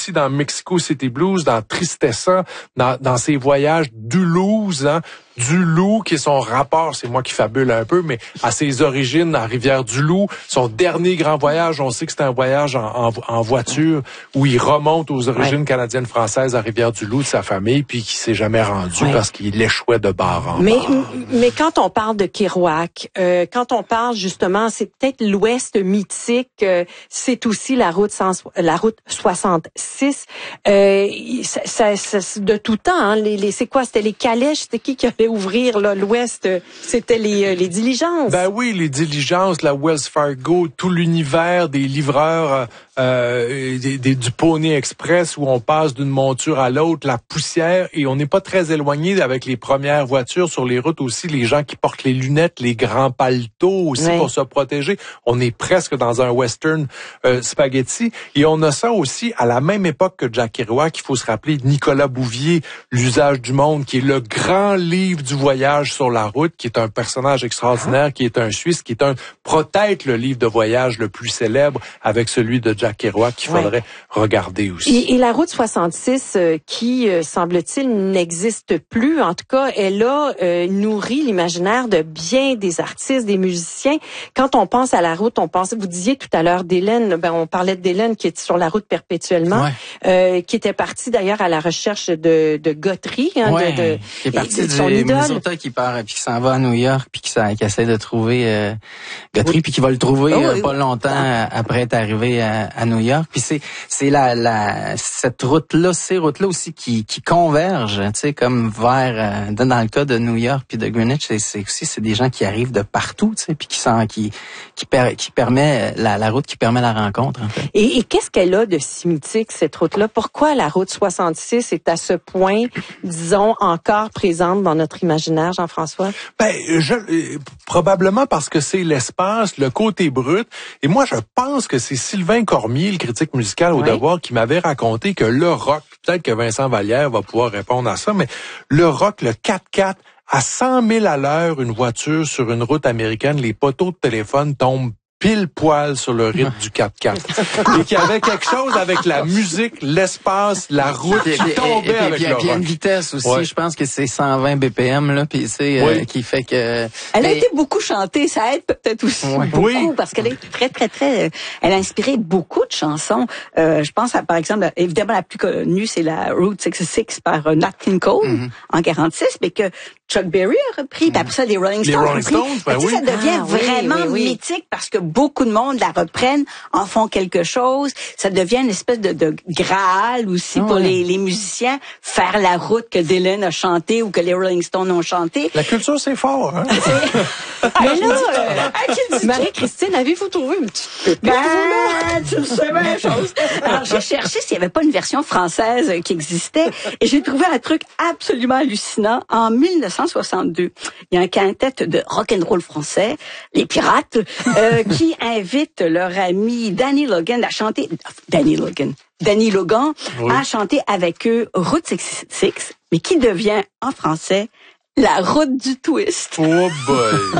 aussi dans Mexico City Blues, dans Tristessa, dans ses voyages Duluth, hein, du Loup, qui est son rapport, c'est moi qui fabule un peu, mais à ses origines à Rivière-du-Loup. Son dernier grand voyage, on sait que c'est un voyage en voiture où il remonte aux origines canadiennes françaises à Rivière-du-Loup de sa famille, puis qui s'est jamais rendu parce qu'il échouait de bar en bar. Mais quand on parle de Kerouac, quand on parle justement, c'est peut-être l'Ouest mythique, c'est aussi la route 66. De tout temps, hein, c'est quoi? C'était les calèches, c'était qui allait ouvrir là, l'Ouest? C'était les diligences. Ben oui, les diligences, la Wells Fargo, tout l'univers des livreurs du Pony Express où on passe d'une monture à l'autre, la poussière, et on n'est pas très éloigné avec les premières voitures sur les routes aussi, les gens qui portent les lunettes, les grands paletos aussi pour se protéger. On est presque dans un western spaghetti. Et on a ça aussi à la même époque que Jack Kerouac. Il faut se rappeler Nicolas Bouvier, L'usage du monde, qui est le grand livre du voyage sur la route, qui est un personnage extraordinaire, qui est un Suisse, qui est peut-être le livre de voyage le plus célèbre avec celui de Jack Kerouac qu'il faudrait regarder aussi. Et la route 66, qui, semble-t-il, n'existe plus. En tout cas, elle a nourri l'imaginaire de bien des artistes, des musiciens. Quand on pense à la route, on pense, vous disiez tout à l'heure d'Hélène, on parlait d'Hélène qui est sur la route perpétuellement, qui était partie d'ailleurs à la recherche de Guthrie, hein, qui est partie de Minnesota, qui part puis qui s'en va à New York puis qui essaie de trouver Guthrie puis qui va le trouver pas longtemps après être arrivé à New York. Puis c'est cette route-là, ces routes-là aussi qui convergent, tu sais, comme vers dans le cas de New York puis de Greenwich, c'est des gens qui arrivent de partout, tu sais, puis qui permet la route qui permet la rencontre en fait. Et qu'est-ce qu'elle a de si mythique cette route-là? Pourquoi la route 66 est à ce point, disons, encore présente dans notre imaginaire, Jean-François? Probablement parce que c'est l'espace, le côté brut. Et moi, je pense que c'est Sylvain Cormier, le critique musical au Devoir, qui m'avait raconté que le rock, peut-être que Vincent Vallière va pouvoir répondre à ça, mais le rock, le 4x4, à 100 000 à l'heure, une voiture sur une route américaine, les poteaux de téléphone tombent pile poil sur le rythme du 4x4. Et qu'il y avait quelque chose avec la musique, l'espace, la route qui tombait avec le rock. Il y a une vitesse aussi, je pense que c'est 120 BPM, là, puis c'est qui fait que... Elle a été beaucoup chantée, ça aide peut-être aussi beaucoup, parce qu'elle est très, elle a inspiré beaucoup de chansons. Je pense à, par exemple, évidemment, la plus connue, c'est la Route 66 par Nat King Cole, en 46, mais que Chuck Berry a repris, puis après ça, les Rolling Stones ont repris. Ça devient vraiment mythique parce que beaucoup de monde la reprennent, en font quelque chose. Ça devient une espèce de graal aussi pour les musiciens, faire la route que Dylan a chanté ou que les Rolling Stones ont chanté. La culture, c'est fort, hein? Mais là, Marie-Christine, avez-vous trouvé une petite pépite? Tu le sais bien, chose. Alors, j'ai cherché s'il n'y avait pas une version française qui existait et j'ai trouvé un truc absolument hallucinant. En 1962, il y a un quintet de rock'n'roll français, les Pirates, qui invite leur ami Danny Logan à chanter, Danny Logan a chanté avec eux Route 66, mais qui devient en français la route du twist. Oh boy!